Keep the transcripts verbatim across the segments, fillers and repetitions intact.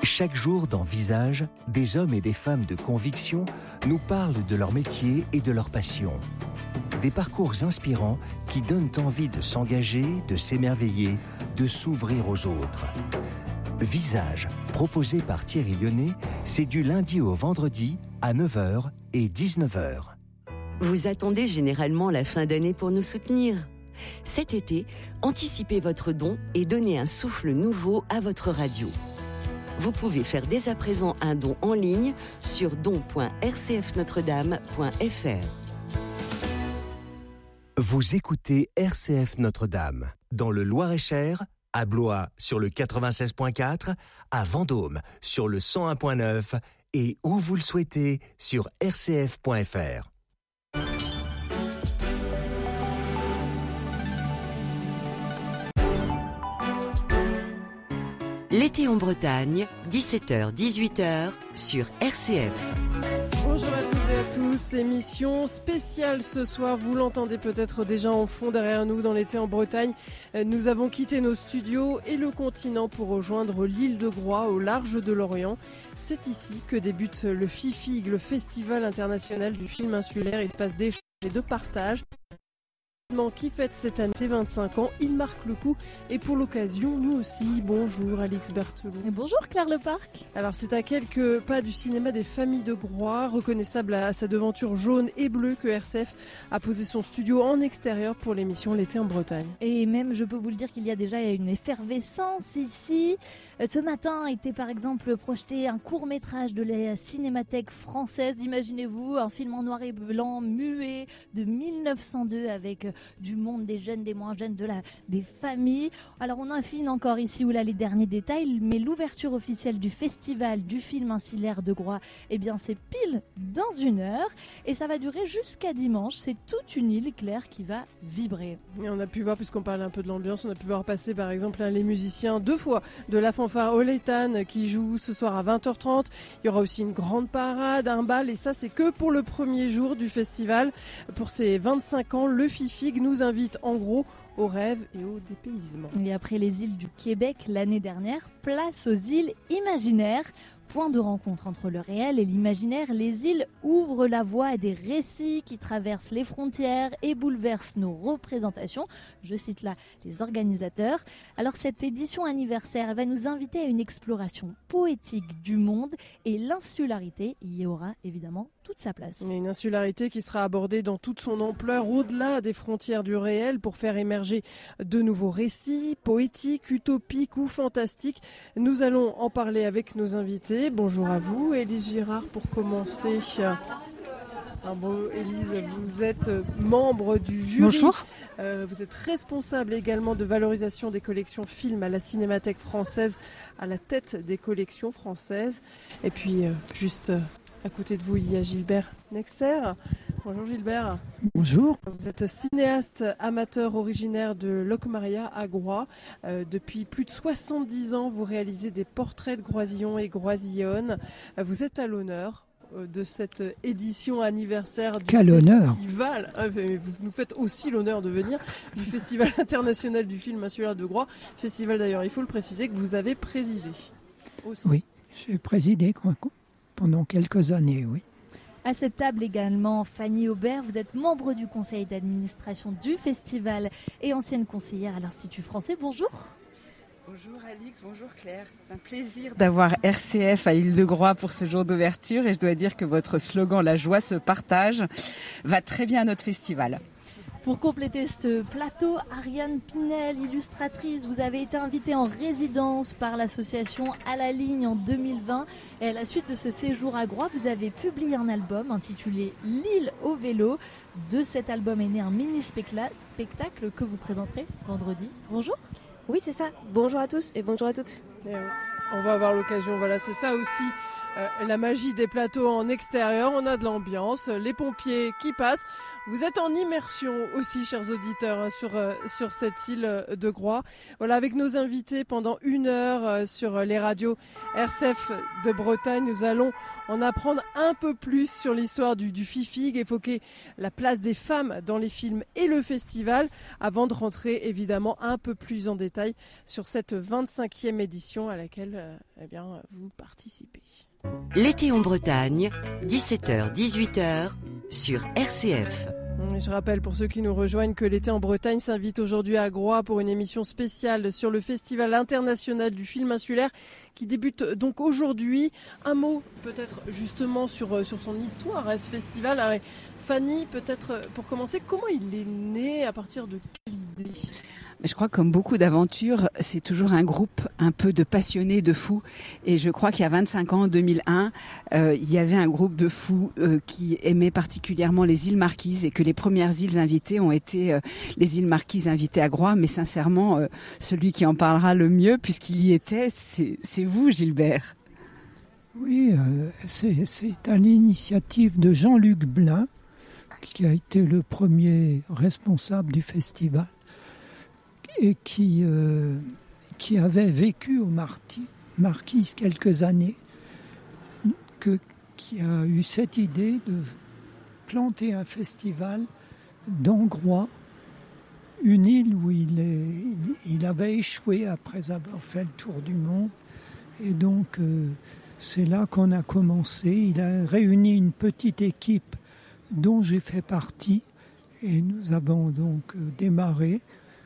Chaque jour dans Visage, des hommes et des femmes de conviction nous parlent de leur métier et de leur passion. Des parcours inspirants qui donnent envie de s'engager, de s'émerveiller, de s'ouvrir aux autres. Visage, proposé par Thierry Lyonnais, c'est du lundi au vendredi à neuf heures et dix-neuf heures. Vous attendez généralement la fin d'année pour nous soutenir. Cet été, anticipez votre don et donnez un souffle nouveau à votre radio. Vous pouvez faire dès à présent un don en ligne sur don point r c f notre dame point f r. Vous écoutez R C F Notre-Dame, dans le Loir-et-Cher, à Blois sur le quatre-vingt-seize point quatre, à Vendôme sur le cent un point neuf et où vous le souhaitez sur r c f point f r. L'été en Bretagne, dix-sept heures dix-huit heures sur R C F. Bonjour à toutes et à tous, émission spéciale ce soir, vous l'entendez peut-être déjà en fond derrière nous dans l'été en Bretagne. Nous avons quitté nos studios et le continent pour rejoindre l'île de Groix au large de l'Orient. C'est ici que débute le FIFIG, le Festival international du film insulaire, espace d'échange et de partage. Qui fête cette année ses vingt-cinq ans, il marque le coup et pour l'occasion, nous aussi. Bonjour Alix Berthelot. Et bonjour Claire Leparc. Alors c'est à quelques pas du cinéma des Familles de Groix, reconnaissable à sa devanture jaune et bleue, que R C F a posé son studio en extérieur pour l'émission L'été en Bretagne. Et même, je peux vous le dire qu'il y a déjà une effervescence ici. Ce matin a été par exemple projeté un court-métrage de la Cinémathèque française. Imaginez-vous, un film en noir et blanc muet de mille neuf cent deux avec du monde, des jeunes, des moins jeunes, de la, des familles. Alors on affine encore ici ou là les derniers détails, mais l'ouverture officielle du festival du film insulaire de Groix, eh bien c'est pile dans une heure et ça va durer jusqu'à dimanche. C'est toute une île, Claire, qui va vibrer. Et on a pu voir, puisqu'on parlait un peu de l'ambiance, on a pu voir passer par exemple hein, les musiciens deux fois de la fanfare Olétane qui joue ce soir à vingt heures trente. Il y aura aussi une grande parade, un bal, et ça c'est que pour le premier jour du festival. Pour ses vingt-cinq ans, le FIFIG nous invite en gros au rêve et au dépaysement. Et après les îles du Québec l'année dernière, place aux îles imaginaires. Point de rencontre entre le réel et l'imaginaire, les îles ouvrent la voie à des récits qui traversent les frontières et bouleversent nos représentations. Je cite là les organisateurs. Alors cette édition anniversaire va nous inviter à une exploration poétique du monde et l'insularité y aura évidemment toute sa place. Et une insularité qui sera abordée dans toute son ampleur au-delà des frontières du réel pour faire émerger de nouveaux récits poétiques, utopiques ou fantastiques. Nous allons en parler avec nos invités. Bonjour à vous, Élise Girard, pour commencer. Ah bon, Élise, vous êtes membre du jury. Bonjour. Euh, vous êtes responsable également de valorisation des collections films à la Cinémathèque française, à la tête des collections françaises. Et puis, euh, juste euh, à côté de vous, il y a Gilbert Nexter. Bonjour Gilbert. Bonjour. Vous êtes cinéaste amateur originaire de Locmaria à Groix. Euh, depuis plus de soixante-dix ans, vous réalisez des portraits de Groisillons et Groisillonnes. Euh, vous êtes à l'honneur euh, de cette édition anniversaire du Quel festival. Euh, vous nous faites aussi l'honneur de venir du Festival international du film insulaire de Groix. Festival d'ailleurs, il faut le préciser, que vous avez présidé. Aussi. Oui, j'ai présidé pendant quelques années, oui. À cette table également, Fanny Aubert, vous êtes membre du conseil d'administration du festival et ancienne conseillère à l'Institut français. Bonjour. Bonjour Alix, bonjour Claire. C'est un plaisir d'avoir R C F à Île-de-Groix pour ce jour d'ouverture et je dois dire que votre slogan « La joie se partage » va très bien à notre festival. Pour compléter ce plateau, Ariane Pinel, illustratrice, vous avez été invitée en résidence par l'association À la Ligne en deux mille vingt. Et à la suite de ce séjour à Groix, vous avez publié un album intitulé L'île au vélo. De cet album est né un mini-spectacle que vous présenterez vendredi. Bonjour. Oui, c'est ça. Bonjour à tous et bonjour à toutes. Et on va avoir l'occasion, voilà, c'est ça aussi. Euh, la magie des plateaux en extérieur, on a de l'ambiance, les pompiers qui passent. Vous êtes en immersion aussi, chers auditeurs, hein, sur, euh, sur cette île de Groix. Voilà, avec nos invités pendant une heure euh, sur les radios R C F de Bretagne, nous allons en apprendre un peu plus sur l'histoire du, du Fifig, évoquer la place des femmes dans les films et le festival, avant de rentrer évidemment un peu plus en détail sur cette vingt-cinquième édition à laquelle euh, eh bien, vous participez. L'été en Bretagne, dix-sept heures dix-huit heures sur R C F. Je rappelle pour ceux qui nous rejoignent que l'été en Bretagne s'invite aujourd'hui à Groix pour une émission spéciale sur le Festival international du film insulaire qui débute donc aujourd'hui. Un mot peut-être justement sur, sur son histoire à ce festival. Alors, Fanny, peut-être pour commencer, comment il est né, à partir de quelle idée ? Je crois que comme beaucoup d'aventures, c'est toujours un groupe un peu de passionnés, de fous. Et je crois qu'il y a vingt-cinq ans, en deux mille un, euh, il y avait un groupe de fous euh, qui aimait particulièrement les îles Marquises et que les premières îles invitées ont été euh, les îles Marquises invitées à Groix. Mais sincèrement, euh, celui qui en parlera le mieux, puisqu'il y était, c'est, c'est vous, Gilbert. Oui, euh, c'est, c'est à l'initiative de Jean-Luc Blin, qui a été le premier responsable du festival, et qui, euh, qui avait vécu au Marti, Marquise quelques années, que, qui a eu cette idée de planter un festival dans Groix, une île où il, est, il avait échoué après avoir fait le tour du monde. Et donc, euh, c'est là qu'on a commencé. Il a réuni une petite équipe dont j'ai fait partie, et nous avons donc euh, démarré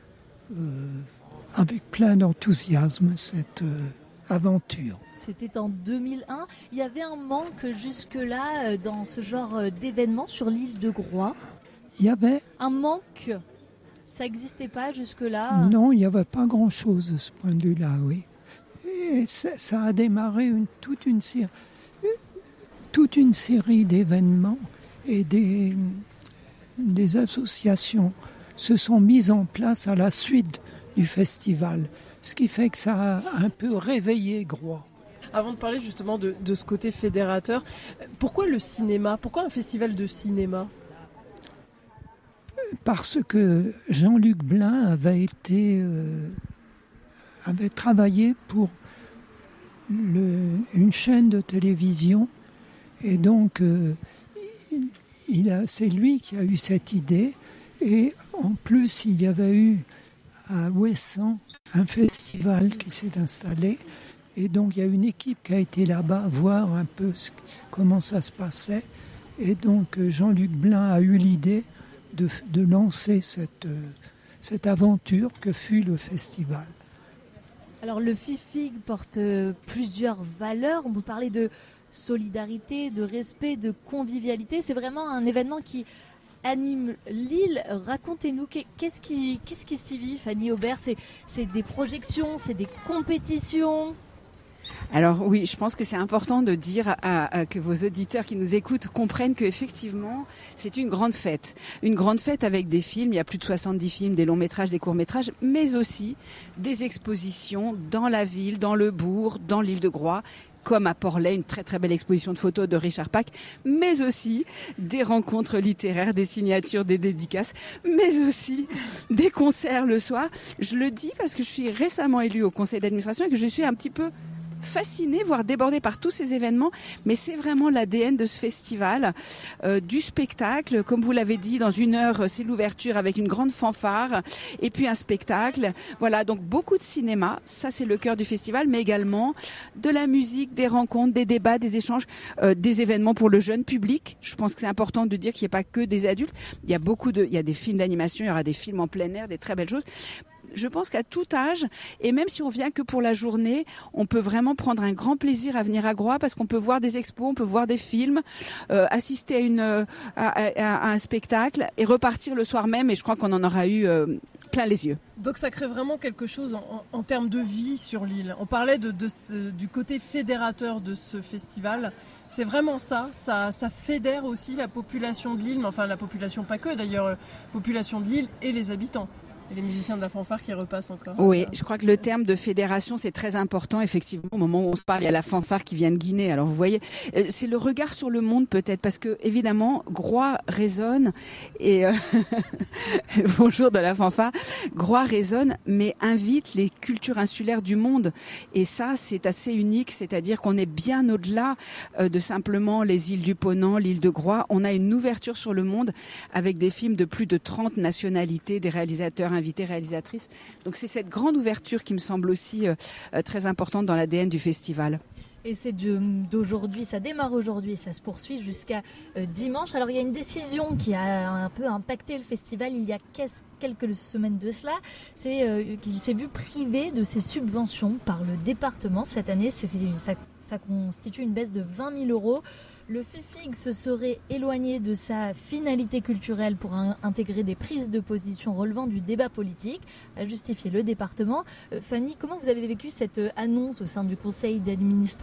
Euh, avec plein d'enthousiasme cette euh, aventure. C'était en deux mille un. Il y avait un manque jusque-là euh, dans ce genre euh, d'événement sur l'île de Groix. Il y avait... Un manque. Ça n'existait pas jusque-là. Non, il n'y avait pas grand-chose de ce point de vue-là, oui. Et ça, ça a démarré une, toute, une, toute une série d'événements et des, des associations se sont mises en place à la suite du festival, ce qui fait que ça a un peu réveillé Groix. Avant de parler justement de, de ce côté fédérateur, pourquoi le cinéma ? Pourquoi un festival de cinéma ? Parce que Jean-Luc Blin avait été, euh, avait travaillé pour le, une chaîne de télévision, et donc euh, il a, c'est lui qui a eu cette idée. Et en plus, il y avait eu à Ouessant un festival qui s'est installé. Et donc, il y a une équipe qui a été là-bas voir un peu ce, comment ça se passait. Et donc, Jean-Luc Blin a eu l'idée de, de lancer cette, cette aventure que fut le festival. Alors, le Fifig porte plusieurs valeurs. On peut parler de solidarité, de respect, de convivialité. C'est vraiment un événement qui anime l'île. Racontez-nous, qu'est-ce qui, qu'est-ce qui s'y vit, Fanny Aubert ? c'est, c'est des projections, c'est des compétitions ? Alors oui, je pense que c'est important de dire à, à, que vos auditeurs qui nous écoutent comprennent qu'effectivement, c'est une grande fête. Une grande fête avec des films, il y a plus de soixante-dix films, des longs métrages, des courts métrages, mais aussi des expositions dans la ville, dans le bourg, dans l'île de Groix, comme à Portlet, une très très belle exposition de photos de Richard Pack, mais aussi des rencontres littéraires, des signatures, des dédicaces, mais aussi des concerts le soir. Je le dis parce que je suis récemment élue au conseil d'administration et que je suis un petit peu fascinée, voire débordée par tous ces événements, mais c'est vraiment l'A D N de ce festival, euh, du spectacle, comme vous l'avez dit, dans une heure, c'est l'ouverture avec une grande fanfare, et puis un spectacle, voilà, donc beaucoup de cinéma, ça c'est le cœur du festival, mais également de la musique, des rencontres, des débats, des échanges, euh, des événements pour le jeune public. Je pense que c'est important de dire qu'il n'y a pas que des adultes, il y a beaucoup de, il y a des films d'animation, il y aura des films en plein air, des très belles choses. Je pense qu'à tout âge, et même si on vient que pour la journée, on peut vraiment prendre un grand plaisir à venir à Groix parce qu'on peut voir des expos, on peut voir des films, euh, assister à, une, à, à, à un spectacle et repartir le soir même. Et je crois qu'on en aura eu euh, plein les yeux. Donc ça crée vraiment quelque chose en, en, en termes de vie sur l'île. On parlait de, de ce, du côté fédérateur de ce festival. C'est vraiment ça, ça, ça fédère aussi la population de l'île, mais enfin la population pas que d'ailleurs, euh, population de l'île et les habitants. Et les musiciens de la fanfare qui repassent encore. Oui, je crois que le terme de fédération, c'est très important. Effectivement, au moment où on se parle, il y a la fanfare qui vient de Guinée. Alors vous voyez, c'est le regard sur le monde peut-être, parce que évidemment, Groix résonne et euh, bonjour de la fanfare. Groix résonne, mais invite les cultures insulaires du monde. Et ça, c'est assez unique, c'est-à-dire qu'on est bien au-delà euh, de simplement les îles du Ponant, l'île de Groix. On a une ouverture sur le monde avec des films de plus de trente nationalités, des réalisateurs invités, réalisatrices. Donc c'est cette grande ouverture qui me semble aussi euh, très importante dans l'A D N du festival. Et c'est d'aujourd'hui, ça démarre aujourd'hui et ça se poursuit jusqu'à euh, dimanche. Alors il y a une décision qui a un peu impacté le festival il y a quelques semaines de cela. C'est euh, qu'il s'est vu privé de ses subventions par le département. Cette année, c'est, ça, ça constitue une baisse de vingt mille euros. Le FIFIG se serait éloigné de sa finalité culturelle pour un, intégrer des prises de position relevant du débat politique, a justifié le département. Euh, Fanny, comment vous avez vécu cette annonce au sein du conseil d'administration ?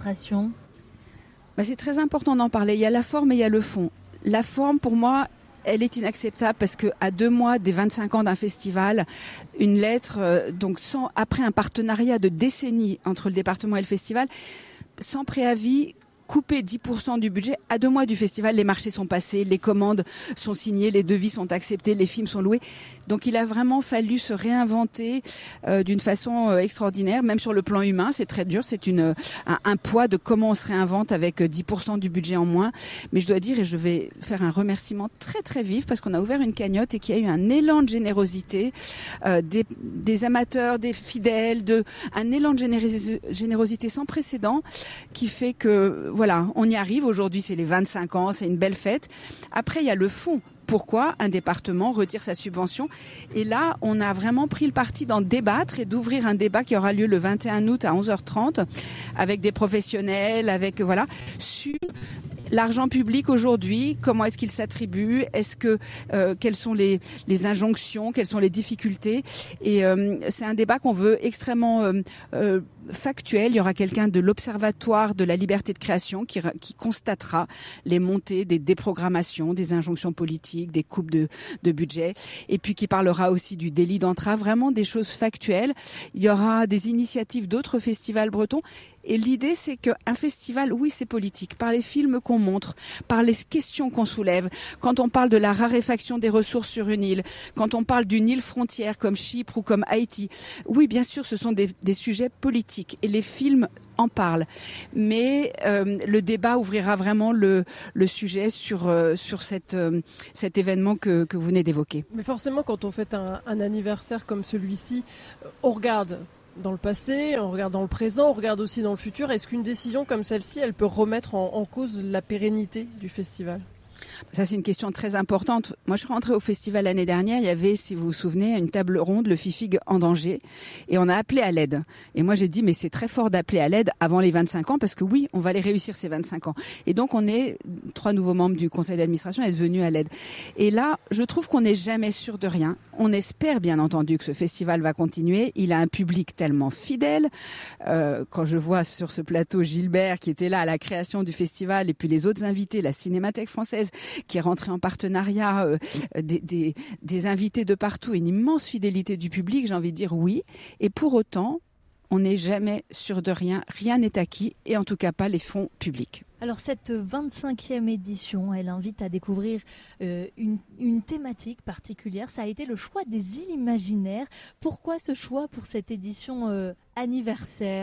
Bah, c'est très important d'en parler. Il y a la forme et il y a le fond. La forme, pour moi, elle est inacceptable parce que à deux mois des vingt-cinq ans d'un festival, une lettre, euh, donc sans, après un partenariat de décennies entre le département et le festival, sans préavis, couper dix pour cent du budget. À deux mois du festival, les marchés sont passés, les commandes sont signées, les devis sont acceptés, les films sont loués. Donc il a vraiment fallu se réinventer euh, d'une façon euh, extraordinaire, même sur le plan humain. C'est très dur, c'est une un, un poids de comment on se réinvente avec dix pour cent du budget en moins. Mais je dois dire, et je vais faire un remerciement très très vif, parce qu'on a ouvert une cagnotte et qu'il y a eu un élan de générosité euh, des, des amateurs, des fidèles, de un élan de généros- générosité sans précédent qui fait que voilà, on y arrive. Aujourd'hui, c'est les vingt-cinq ans, c'est une belle fête. Après, il y a le fond. Pourquoi un département retire sa subvention ? Et là, on a vraiment pris le parti d'en débattre et d'ouvrir un débat qui aura lieu le vingt et un août à onze heures trente avec des professionnels, avec voilà, sur l'argent public aujourd'hui, comment est-ce qu'il s'attribue ? Est-ce que euh, quelles sont les les injonctions ? Quelles sont les difficultés ? Et euh, c'est un débat qu'on veut extrêmement euh, euh, factuel. Il y aura quelqu'un de l'Observatoire de la liberté de création qui qui constatera les montées des déprogrammations, des injonctions politiques, des coupes de de budget, et puis qui parlera aussi du délit d'entrave, vraiment des choses factuelles. Il y aura des initiatives d'autres festivals bretons. Et l'idée, c'est qu'un festival, oui, c'est politique, par les films qu'on montre, par les questions qu'on soulève. Quand on parle de la raréfaction des ressources sur une île, quand on parle d'une île frontière comme Chypre ou comme Haïti, oui, bien sûr, ce sont des, des sujets politiques et les films en parlent. Mais euh, le débat ouvrira vraiment le, le sujet sur, euh, sur cette, euh, cet événement que, que vous venez d'évoquer. Mais forcément, quand on fête un, un anniversaire comme celui-ci, on regarde dans le passé, on regarde dans le présent, on regarde aussi dans le futur. Est-ce qu'une décision comme celle-ci, elle peut remettre en, en cause la pérennité du festival ? Ça, c'est une question très importante. Moi, je suis rentrée au festival l'année dernière. Il y avait, si vous vous souvenez, une table ronde, le FIFIG en danger. Et on a appelé à l'aide. Et moi, j'ai dit, mais c'est très fort d'appeler à l'aide avant les vingt-cinq ans parce que oui, on va les réussir ces vingt-cinq ans. Et donc, on est, trois nouveaux membres du conseil d'administration est venus à l'aide. Et là, je trouve qu'on n'est jamais sûr de rien. On espère, bien entendu, que ce festival va continuer. Il a un public tellement fidèle. Euh, quand je vois sur ce plateau Gilbert qui était là à la création du festival et puis les autres invités, la Cinémathèque française, qui est rentré en partenariat, euh, des, des, des invités de partout, une immense fidélité du public, j'ai envie de dire oui. Et pour autant, on n'est jamais sûr de rien, rien n'est acquis, et en tout cas pas les fonds publics. Alors cette vingt-cinquième édition, elle invite à découvrir euh, une, une thématique particulière. Ça a été le choix des îles imaginaires. Pourquoi ce choix pour cette édition euh, anniversaire ?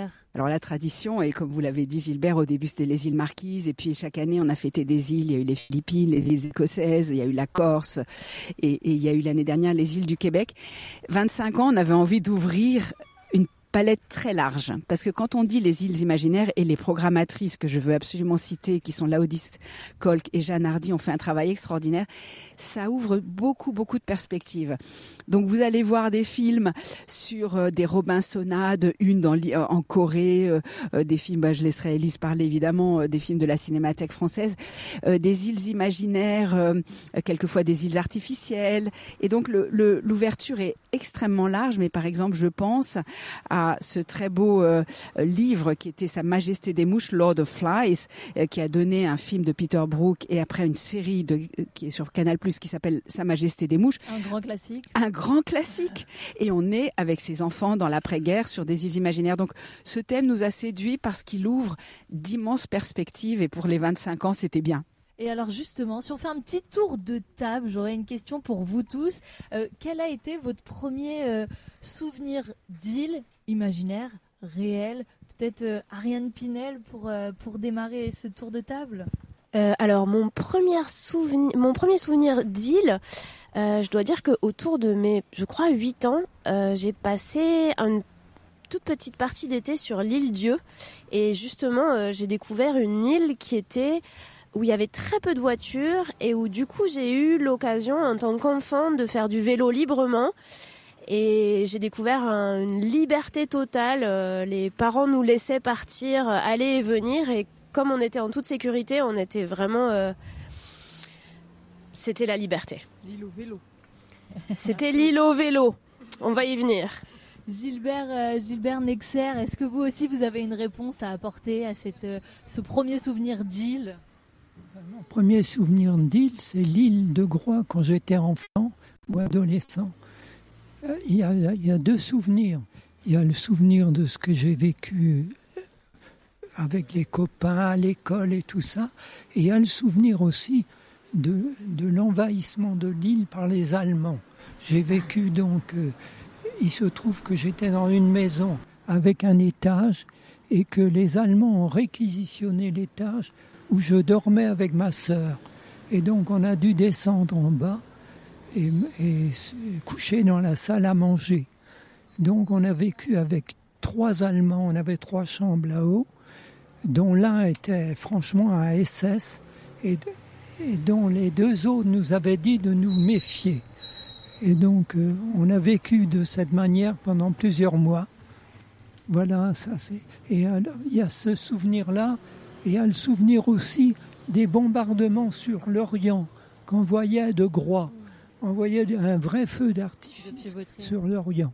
Alors la tradition, et comme vous l'avez dit Gilbert, au début c'était les îles Marquises, et puis chaque année on a fêté des îles. Il y a eu les Philippines, les îles écossaises, il y a eu la Corse, et, et il y a eu l'année dernière les îles du Québec. vingt-cinq ans, on avait envie d'ouvrir une palette très large, parce que quand on dit les îles imaginaires, et les programmatrices que je veux absolument citer, qui sont Laodice Kolk et Jeanne Hardy, ont fait un travail extraordinaire, ça ouvre beaucoup, beaucoup de perspectives. Donc vous allez voir des films sur euh, des Robinsonades, une dans, euh, en Corée, euh, des films, bah, je laisserai Elise parler évidemment, euh, des films de la Cinémathèque française, euh, des îles imaginaires, euh, quelquefois des îles artificielles, et donc le, le, l'ouverture est extrêmement large, mais par exemple je pense à à ce très beau euh, livre qui était Sa Majesté des Mouches, Lord of Flies, euh, qui a donné un film de Peter Brook et après une série de, euh, qui est sur Canal+, qui s'appelle Sa Majesté des Mouches. Un grand classique. Un grand classique. Et on est avec ses enfants dans l'après-guerre sur des îles imaginaires. Donc ce thème nous a séduits parce qu'il ouvre d'immenses perspectives et pour les vingt-cinq ans, c'était bien. Et alors justement, si on fait un petit tour de table, j'aurais une question pour vous tous. Euh, quel a été votre premier euh, souvenir d'île imaginaire, réel? Peut-être euh, Ariane Pinel pour, euh, pour démarrer ce tour de table. Euh, alors mon premier souvenir, mon premier souvenir d'île, euh, je dois dire qu'autour de mes, je crois, huit ans, euh, j'ai passé une toute petite partie d'été sur l'île Dieu. Et justement, euh, j'ai découvert une île qui était... où il y avait très peu de voitures et où du coup j'ai eu l'occasion en tant qu'enfant de faire du vélo librement et j'ai découvert un, une liberté totale. Euh, les parents nous laissaient partir, euh, aller et venir et comme on était en toute sécurité, on était vraiment... Euh, c'était la liberté. L'île au vélo. C'était l'île au vélo. On va y venir. Gilbert, euh, Gilbert Nexer, est-ce que vous aussi vous avez une réponse à apporter à cette, euh, ce premier souvenir d'île ? Mon premier souvenir d'île, c'est l'île de Groix quand j'étais enfant ou adolescent. Il y a, il y a deux souvenirs. Il y a le souvenir de ce que j'ai vécu avec les copains à l'école et tout ça. Et il y a le souvenir aussi de, de l'envahissement de l'île par les Allemands. J'ai vécu donc... Euh, il se trouve que j'étais dans une maison avec un étage et que les Allemands ont réquisitionné l'étage où je dormais avec ma sœur. Et donc on a dû descendre en bas et, et coucher dans la salle à manger. Donc on a vécu avec trois Allemands, on avait trois chambres là-haut, dont l'un était franchement un S S et, et dont les deux autres nous avaient dit de nous méfier. Et donc euh, on a vécu de cette manière pendant plusieurs mois. Voilà, ça c'est... Et alors, il y a ce souvenir-là. Et il y a le souvenir aussi des bombardements sur l'Orient, qu'on voyait de Groix. On voyait un vrai feu d'artifice sur l'Orient.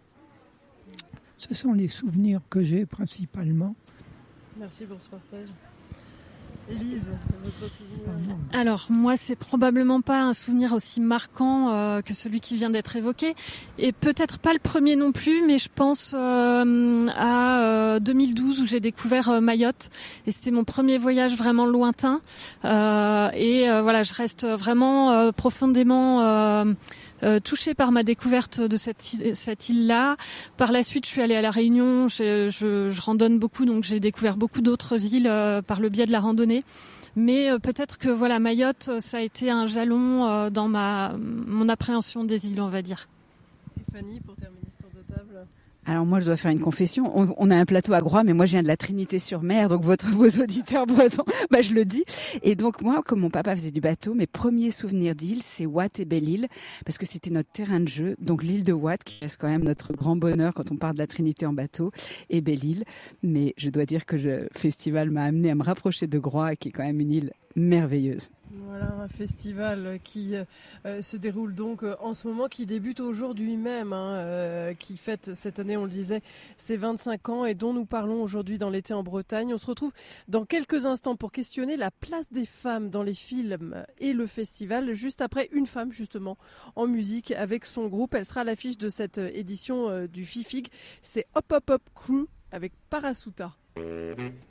Ce sont les souvenirs que j'ai principalement. Merci pour ce partage. Élise, votre souvenir? Alors moi, c'est probablement pas un souvenir aussi marquant euh, que celui qui vient d'être évoqué, et peut-être pas le premier non plus, mais je pense euh, à euh, deux mille douze où j'ai découvert euh, Mayotte, et c'était mon premier voyage vraiment lointain, euh, et euh, voilà, je reste vraiment euh, profondément euh, Euh, touchée par ma découverte de cette, cette île-là. Par la suite, je suis allée à La Réunion, je, je, je randonne beaucoup, donc j'ai découvert beaucoup d'autres îles euh, par le biais de la randonnée. Mais euh, peut-être que voilà, Mayotte, ça a été un jalon euh, dans ma mon appréhension des îles, on va dire. Et Fanny, pour terminer ce tour de table. Alors moi, je dois faire une confession. On, on a un plateau à Groix, mais moi, je viens de la Trinité-sur-Mer, donc votre, vos auditeurs bretons, bah je le dis. Et donc moi, comme mon papa faisait du bateau, mes premiers souvenirs d'île, c'est Watt et Belle-Île, parce que c'était notre terrain de jeu. Donc l'île de Watt, qui reste quand même notre grand bonheur quand on part de la Trinité en bateau, et Belle-Île. Mais je dois dire que le festival m'a amené à me rapprocher de Groix, qui est quand même une île merveilleuse. Voilà, un festival qui euh, se déroule donc euh, en ce moment, qui débute aujourd'hui même, hein, euh, qui fête cette année, on le disait, ses vingt-cinq ans et dont nous parlons aujourd'hui dans l'été en Bretagne. On se retrouve dans quelques instants pour questionner la place des femmes dans les films et le festival, juste après une femme justement en musique avec son groupe. Elle sera à l'affiche de cette édition euh, du Fifig. C'est Hop Hop Hop Crew avec Parasuta.